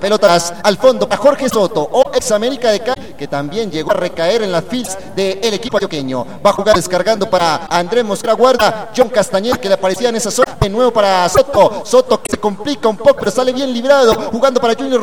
pelotas al fondo para Jorge Soto, o ex América de Cali, que también llegó a recaer en las filas del equipo antioqueño. Va a jugar descargando para Andrés Mosquera, guarda John Castañeda, que le aparecía en esa zona. De nuevo para Soto, Soto que se complica un poco, pero sale bien librado, jugando para Junior